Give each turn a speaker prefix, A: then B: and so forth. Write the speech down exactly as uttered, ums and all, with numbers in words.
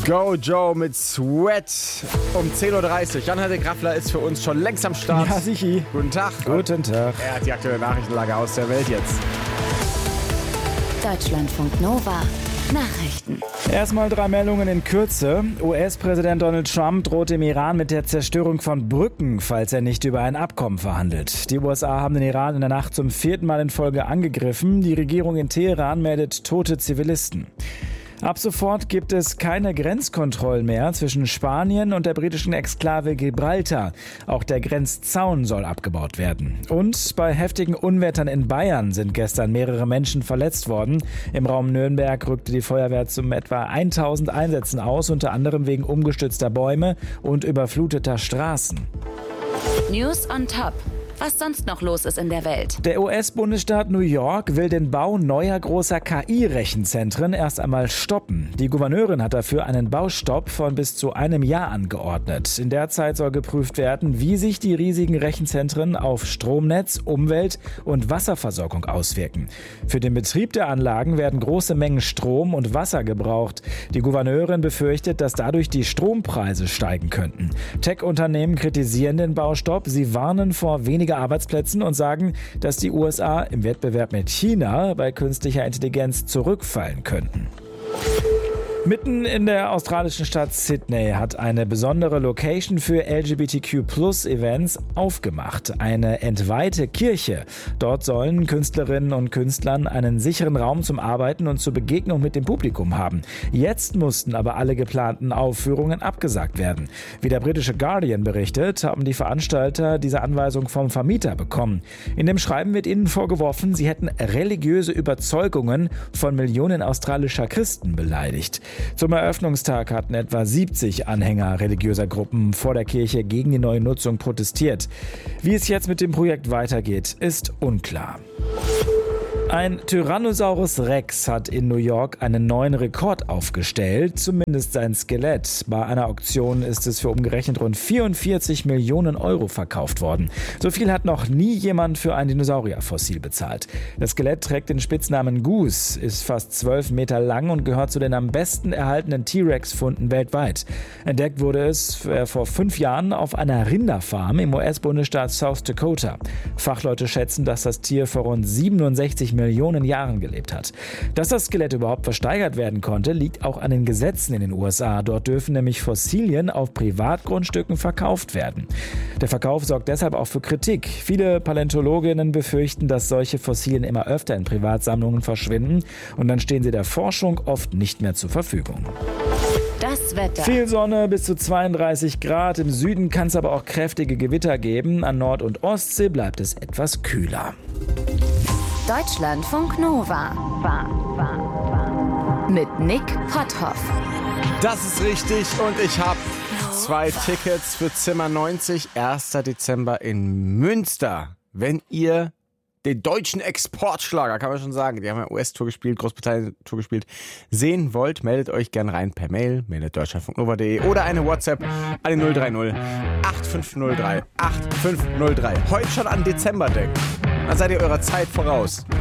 A: Go Joe mit Sweat um zehn Uhr dreißig. Jan-Henrik Graffler ist für uns schon längst am Start.
B: Ja, sichi.
A: Guten Tag.
B: Guten Tag.
A: Er hat die aktuelle Nachrichtenlage aus der Welt jetzt.
C: Deutschlandfunk Nova. Nachrichten.
B: Erstmal drei Meldungen in Kürze. U S-Präsident Donald Trump droht dem Iran mit der Zerstörung von Brücken, falls er nicht über ein Abkommen verhandelt. Die U S A haben den Iran in der Nacht zum vierten Mal in Folge angegriffen. Die Regierung in Teheran meldet tote Zivilisten. Ab sofort gibt es keine Grenzkontrollen mehr zwischen Spanien und der britischen Exklave Gibraltar. Auch der Grenzzaun soll abgebaut werden. Und bei heftigen Unwettern in Bayern sind gestern mehrere Menschen verletzt worden. Im Raum Nürnberg rückte die Feuerwehr zu etwa tausend Einsätzen aus, unter anderem wegen umgestürzter Bäume und überfluteter Straßen.
C: News on Top. Was sonst noch los ist in der Welt.
B: Der U S-Bundesstaat New York will den Bau neuer großer K I-Rechenzentren erst einmal stoppen. Die Gouverneurin hat dafür einen Baustopp von bis zu einem Jahr angeordnet. In der Zeit soll geprüft werden, wie sich die riesigen Rechenzentren auf Stromnetz, Umwelt und Wasserversorgung auswirken. Für den Betrieb der Anlagen werden große Mengen Strom und Wasser gebraucht. Die Gouverneurin befürchtet, dass dadurch die Strompreise steigen könnten. Tech-Unternehmen kritisieren den Baustopp. Sie warnen vor weniger Arbeitsplätzen und sagen, dass die U S A im Wettbewerb mit China bei künstlicher Intelligenz zurückfallen könnten. Mitten in der australischen Stadt Sydney hat eine besondere Location für L G B T Q Plus Events aufgemacht. Eine entweihte Kirche. Dort sollen Künstlerinnen und Künstlern einen sicheren Raum zum Arbeiten und zur Begegnung mit dem Publikum haben. Jetzt mussten aber alle geplanten Aufführungen abgesagt werden. Wie der britische Guardian berichtet, haben die Veranstalter diese Anweisung vom Vermieter bekommen. In dem Schreiben wird ihnen vorgeworfen, sie hätten religiöse Überzeugungen von Millionen australischer Christen beleidigt. Zum Eröffnungstag hatten etwa siebzig Anhänger religiöser Gruppen vor der Kirche gegen die neue Nutzung protestiert. Wie es jetzt mit dem Projekt weitergeht, ist unklar. Ein Tyrannosaurus Rex hat in New York einen neuen Rekord aufgestellt, zumindest sein Skelett. Bei einer Auktion ist es für umgerechnet rund vierundvierzig Millionen Euro verkauft worden. So viel hat noch nie jemand für ein Dinosaurierfossil bezahlt. Das Skelett trägt den Spitznamen Goose, ist fast zwölf Meter lang und gehört zu den am besten erhaltenen T-Rex-Funden weltweit. Entdeckt wurde es vor fünf Jahren auf einer Rinderfarm im U S-Bundesstaat South Dakota. Fachleute schätzen, dass das Tier vor rund siebenundsechzig Millionen Jahren gelebt hat. Dass das Skelett überhaupt versteigert werden konnte, liegt auch an den Gesetzen in den U S A. Dort dürfen nämlich Fossilien auf Privatgrundstücken verkauft werden. Der Verkauf sorgt deshalb auch für Kritik. Viele Paläontologinnen befürchten, dass solche Fossilien immer öfter in Privatsammlungen verschwinden und dann stehen sie der Forschung oft nicht mehr zur Verfügung.
C: Das Wetter.
B: Viel Sonne bis zu zweiunddreißig Grad. Im Süden kann es aber auch kräftige Gewitter geben. An Nord- und Ostsee bleibt es etwas kühler.
C: Deutschlandfunk Nova. War, war, war. Mit Nick Potthoff.
A: Das ist richtig und ich habe zwei Tickets für Zimmer neunzig, erster Dezember in Münster. Wenn ihr den deutschen Exportschlager, kann man schon sagen, die haben ja U S-Tour gespielt, Großbritannien-Tour gespielt, sehen wollt, meldet euch gern rein per Mail, meldet deutschlandfunk nova punkt de oder eine WhatsApp an die null drei null acht fünf null drei acht fünf null drei. Heute schon an Dezember denken. Dann seid ihr eurer Zeit voraus.